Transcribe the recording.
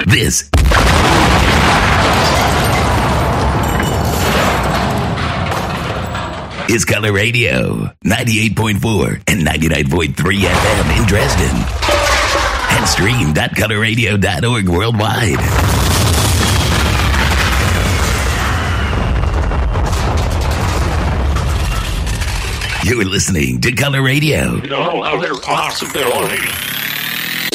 This is Color Radio, 98.4 and 99.3 FM in Dresden. And stream.colorradio.org worldwide. You're listening to Color Radio. No other possibility.